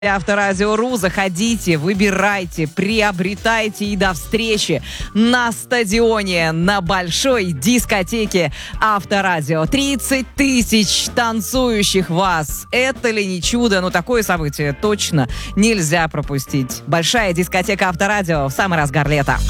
Авторадио.ру. Заходите, выбирайте, приобретайте и до встречи на стадионе, на большой дискотеке Авторадио. 30 тысяч танцующих вас. Это ли не чудо? Ну, такое событие точно нельзя пропустить. Большая дискотека Авторадио в самый разгар лета.